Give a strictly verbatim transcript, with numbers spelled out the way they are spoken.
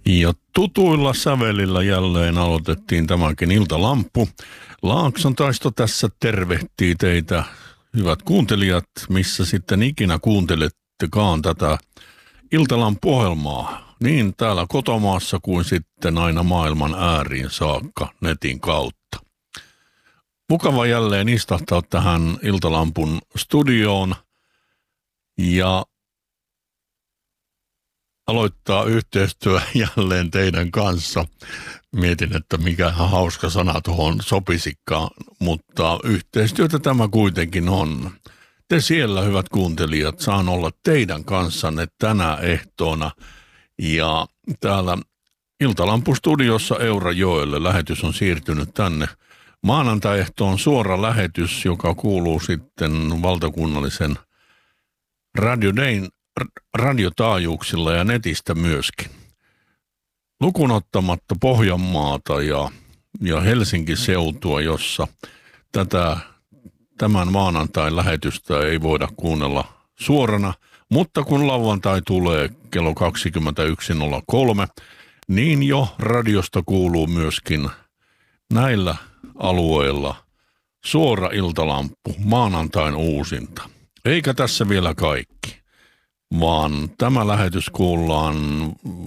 Ja tutuilla sävelillä jälleen aloitettiin tämäkin iltalamppu. Laakson Taisto tässä tervehtii teitä, hyvät kuuntelijat, missä sitten ikinä kuuntelettekaan tätä iltalampuohjelmaa. Niin täällä kotomaassa kuin sitten aina maailman ääriin saakka netin kautta. Mukava jälleen istahtaa tähän iltalampun studioon ja aloittaa yhteistyö jälleen teidän kanssa. Mietin, että mikä hauska sana tuohon sopisikaan, mutta yhteistyötä tämä kuitenkin on. Te siellä, hyvät kuuntelijat, saan olla teidän kanssanne tänä ehtoona. Ja täällä Iltalampustudiossa Eurajoelle lähetys on siirtynyt tänne. Maanantai-ehtoon suora lähetys, joka kuuluu sitten valtakunnallisen Radio Dayn radiotaajuuksilla ja netistä myöskin. Lukunottamatta Pohjanmaata ja, ja Helsinki-seutua, jossa tätä, tämän maanantain lähetystä ei voida kuunnella suorana, mutta kun lauantai tulee kello kaksikymmentäyksi nolla kolme, niin jo radiosta kuuluu myöskin näillä alueilla suora iltalamppu, maanantain uusinta. Eikä tässä vielä kaikki, vaan tämä lähetys kuullaan